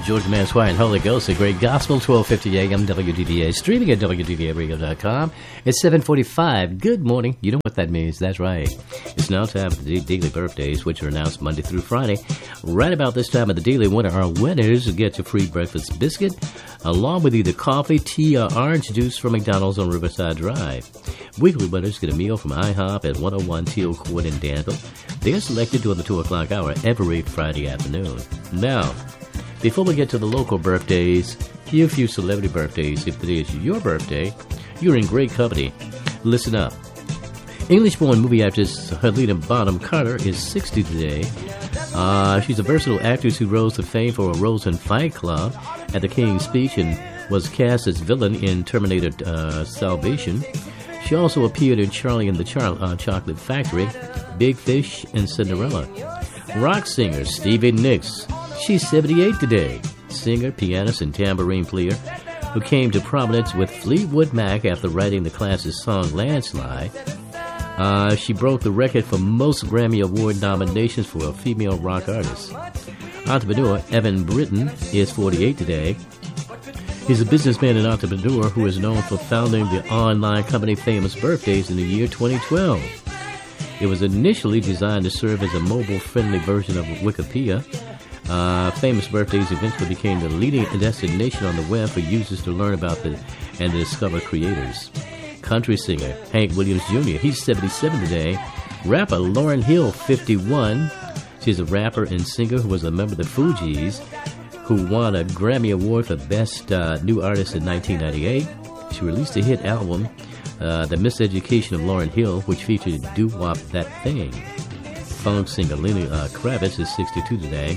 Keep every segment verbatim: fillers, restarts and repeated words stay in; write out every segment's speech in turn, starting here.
George Mansoy and Holy Ghost, a great gospel, twelve fifty a.m. W D V A, streaming at W D V A radio dot com. It's seven forty-five. Good morning. You know what that means. That's right. It's now time for the daily birthdays, which are announced Monday through Friday. Right about this time of the daily winner, our winners get your free breakfast biscuit, along with either coffee, tea, or orange juice from McDonald's on Riverside Drive. Weekly winners get a meal from IHOP at one oh one Teal Court in Danville. They're selected during the two o'clock hour every Friday afternoon. Now, before we get to the local birthdays, here are a few celebrity birthdays. If today is your birthday, you're in great company. Listen up. English-born movie actress Helena Bonham Carter is sixty today. Uh, she's a versatile actress who rose to fame for a role in Fight Club at the King's Speech and was cast as villain in Terminator uh, Salvation. She also appeared in Charlie and the Char- uh, Chocolate Factory, Big Fish, and Cinderella. Rock singer Stevie Nicks. She's seventy-eight today. Singer, pianist, and tambourine player who came to prominence with Fleetwood Mac after writing the classic song Landslide. Uh, she broke the record for most Grammy Award nominations for a female rock artist. Entrepreneur Evan Britton is forty-eight today. He's a businessman and entrepreneur who is known for founding the online company Famous Birthdays in the year twenty twelve. It was initially designed to serve as a mobile-friendly version of Wikipedia. Uh, Famous Birthdays eventually became the leading destination on the web for users to learn about the and to discover creators. Country singer Hank Williams Junior, he's seventy-seven today. Rapper Lauryn Hill, fifty-one. She's a rapper and singer who was a member of the Fugees, who won a Grammy Award for Best uh, New Artist in nineteen ninety-eight. She released a hit album, uh, The Miseducation of Lauryn Hill, which featured Doo-Wop That Thing. Funk singer Lenny uh, Kravitz is sixty-two today.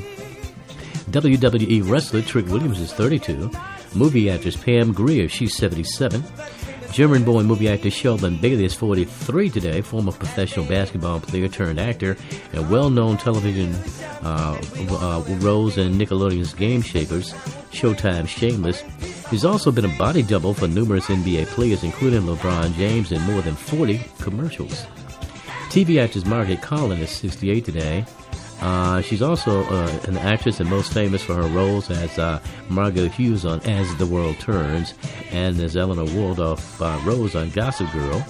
W W E wrestler Trick Williams is thirty-two. Movie actress Pam Grier, she's seventy-seven. German-born movie actor Sheldon Bailey is forty-three today, former professional basketball player turned actor, and well-known television uh, uh, roles in Nickelodeon's Game Shakers, Showtime's Shameless. He's also been a body double for numerous N B A players, including LeBron James, in more than forty commercials. T V actress Margaret Collin is sixty-eight today. Uh, she's also uh, an actress and most famous for her roles as uh, Margot Hughes on As the World Turns and as Eleanor Waldorf uh, Rose on Gossip Girl.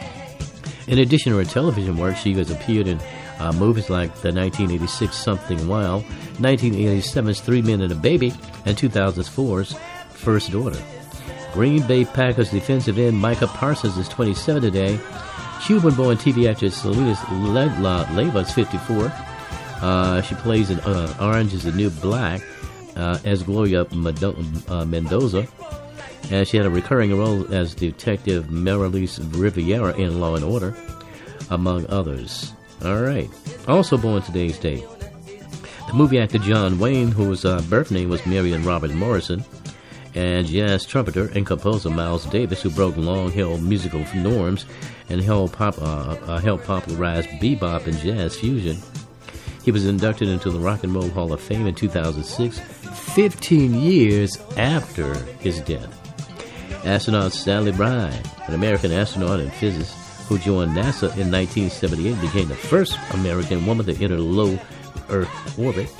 In addition to her television work, she has appeared in uh, movies like the nineteen eighty-six Something Wild, nineteen eighty-seven's Three Men and a Baby, and two thousand four's First Daughter. Green Bay Packers defensive end Micah Parsons is twenty-seven today. Cuban-born T V actress Salinas Leyva is fifty-four. Uh, she plays in uh, Orange is the New Black uh, as Gloria Medo- uh, Mendoza. And she had a recurring role as Detective Marilise Riviera in Law and Order, among others. All right. Also born today's date, the movie actor John Wayne, whose uh, birth name was Marion Robert Morrison, and jazz trumpeter and composer Miles Davis, who broke long-held musical norms and helped, pop, uh, uh, helped popularize bebop and jazz fusion. He was inducted into the Rock and Roll Hall of Fame in two thousand six, fifteen years after his death. Astronaut Sally Ride, an American astronaut and physicist who joined NASA in nineteen seventy-eight, became the first American woman to enter low Earth orbit.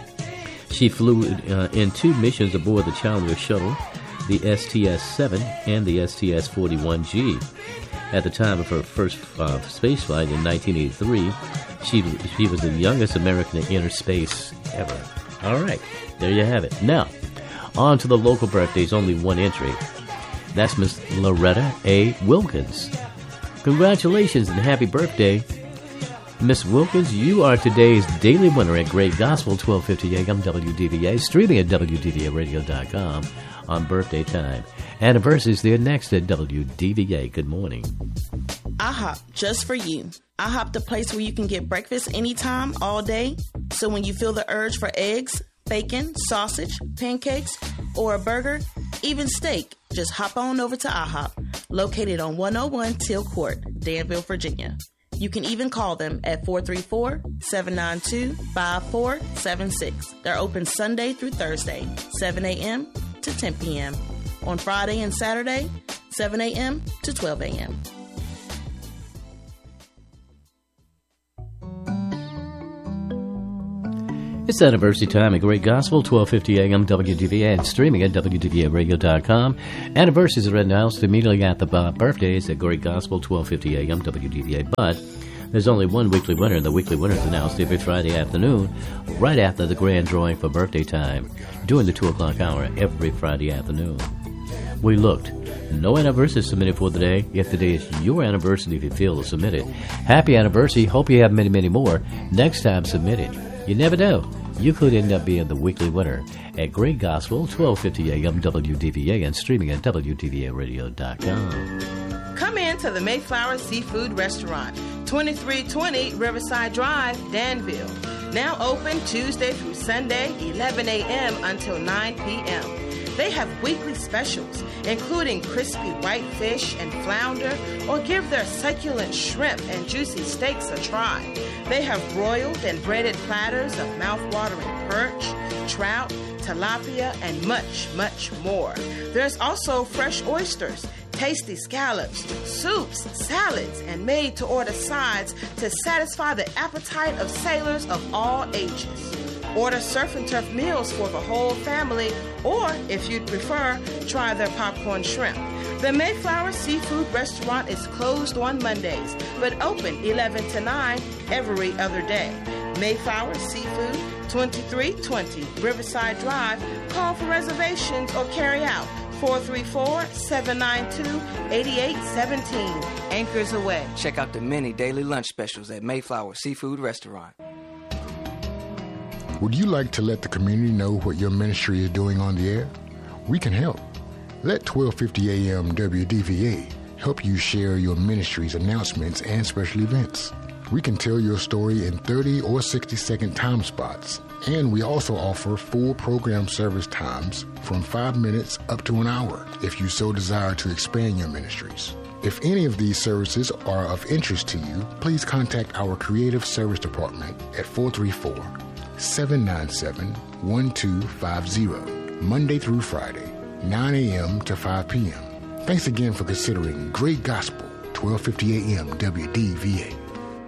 She flew uh, in two missions aboard the Challenger shuttle, the S T S seven and the S T S forty-one G. At the time of her first uh, spaceflight in nineteen eighty-three, she, she was the youngest American to enter space ever. All right, there you have it. Now, on to the local birthdays, only one entry. That's Miss Loretta A. Wilkins. Congratulations and happy birthday. Miss Wilkins, you are today's daily winner at Great Gospel, twelve fifty a.m. W D V A, streaming at W D V A radio dot com on birthday time. Anniversaries there next at W D V A. Good morning. IHOP, just for you. IHOP, the place where you can get breakfast anytime, all day. So when you feel the urge for eggs, bacon, sausage, pancakes, or a burger, even steak, just hop on over to IHOP, located on one oh one Teal Court, Danville, Virginia. You can even call them at four three four, seven nine two, five four seven six. They're open Sunday through Thursday, seven a.m. to ten p.m. On Friday and Saturday, seven a.m. to twelve a.m. It's anniversary time at Great Gospel, twelve fifty a.m. W D V A, and streaming at W D V A radio dot com. Anniversaries are announced immediately at the uh, birthdays at Great Gospel, twelve fifty a.m. W D V A. But there's only one weekly winner, and the weekly winner is announced every Friday afternoon, right after the grand drawing for birthday time, during the two o'clock hour every Friday afternoon. We looked. No anniversary submitted for the day. If today is your anniversary, if you feel to submit it, happy anniversary. Hope you have many, many more. Next time, submit it. You never know. You could end up being the weekly winner at Great Gospel, twelve fifty a.m. W D V A, and streaming at W D V A radio dot com. Come in to the Mayflower Seafood Restaurant, twenty-three twenty Riverside Drive, Danville. Now open Tuesday through Sunday, eleven a.m. until nine p.m. They have weekly specials, including crispy white fish and flounder, or give their succulent shrimp and juicy steaks a try. They have broiled and breaded platters of mouth-watering perch, trout, tilapia, and much, much more. There's also fresh oysters, tasty scallops, soups, salads, and made-to-order sides to satisfy the appetite of sailors of all ages. Order surf and turf meals for the whole family, or, if you'd prefer, try their popcorn shrimp. The Mayflower Seafood Restaurant is closed on Mondays, but open eleven to nine every other day. Mayflower Seafood, twenty-three twenty Riverside Drive. Call for reservations or carry out four three four, seven nine two, eight eight one seven. Anchors away. Check out the many daily lunch specials at Mayflower Seafood Restaurant. Would you like to let the community know what your ministry is doing on the air? We can help. Let twelve fifty a.m. W D V A help you share your ministry's announcements and special events. We can tell your story in thirty or sixty second time spots. And we also offer full program service times from five minutes up to an hour if you so desire to expand your ministries. If any of these services are of interest to you, please contact our Creative Service Department at four three four, seven nine seven, one two five zero, Monday through Friday, nine a.m. to five p.m. Thanks again for considering Great Gospel, twelve fifty a.m. W D V A.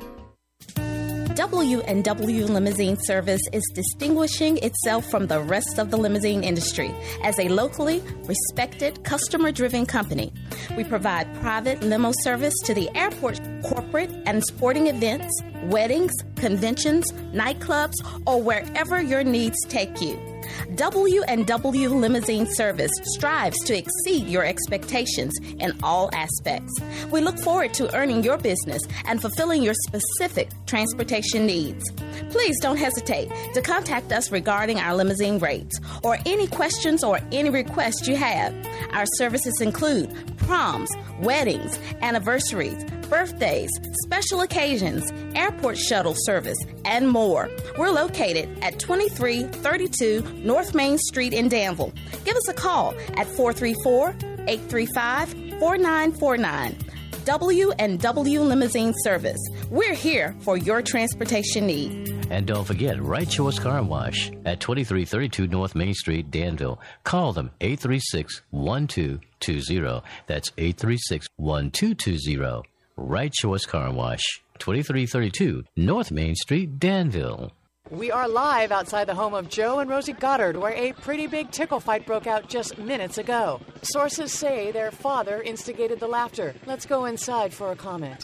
W and W Limousine Service is distinguishing itself from the rest of the limousine industry as a locally respected, customer-driven company. We provide private limo service to the airport, corporate and sporting events, weddings, conventions, nightclubs, or wherever your needs take you. W and W Limousine Service strives to exceed your expectations in all aspects. We look forward to earning your business and fulfilling your specific transportation needs. Please don't hesitate to contact us regarding our limousine rates or any questions or any requests you have. Our services include proms, weddings, anniversaries, birthdays, special occasions, airport shuttle service, and more. We're located at twenty-three thirty-two North Main Street in Danville. Give us a call at four three four, eight three five, four nine four nine. W and W Limousine Service. We're here for your transportation need. And don't forget, Right Choice Car Wash at twenty-three thirty-two North Main Street, Danville. Call them eight three six, one two two zero. That's eight three six, one two two zero. Right Choice Car Wash, twenty-three thirty-two North Main Street, Danville. We are live outside the home of Joe and Rosie Goddard, where a pretty big tickle fight broke out just minutes ago. Sources say their father instigated the laughter. Let's go inside for a comment.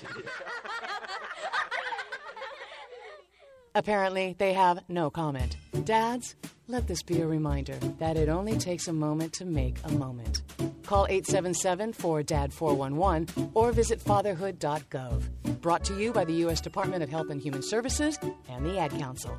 Apparently, they have no comment. Dads, let this be a reminder that it only takes a moment to make a moment. Call eight seven seven, four D A D, four one one or visit fatherhood dot gov. Brought to you by the U S Department of Health and Human Services and the Ad Council.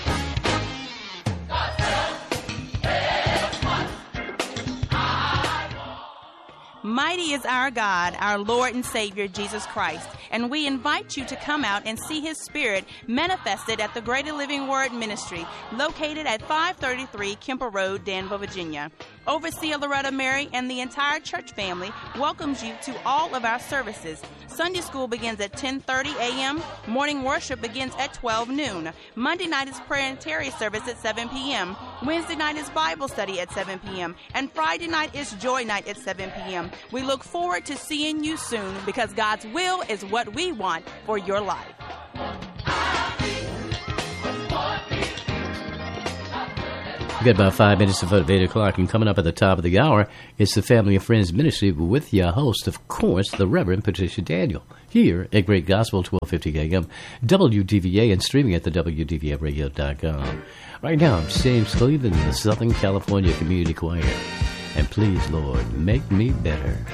Mighty is our God, our Lord and Savior, Jesus Christ, and we invite you to come out and see His Spirit manifested at the Greater Living Word Ministry, located at five thirty-three Kemper Road, Danville, Virginia. Overseer Loretta Mary and the entire church family welcomes you to all of our services. Sunday school begins at ten thirty a.m. Morning worship begins at twelve noon. Monday night is prayer and Terry service at seven p.m. Wednesday night is Bible study at seven p.m. And Friday night is Joy Night at seven p.m. We look forward to seeing you soon, because God's will is what we want for your life. We've got about five minutes before eight o'clock, and coming up at the top of the hour, it's the Family and Friends Ministry with your host, of course, the Reverend Patricia Daniel, here at Great Gospel, twelve fifty A M, W D V A, and streaming at the W D V A radio dot com. Right now, I'm James Cleveland in the Southern California Community Choir. And please, Lord, make me better.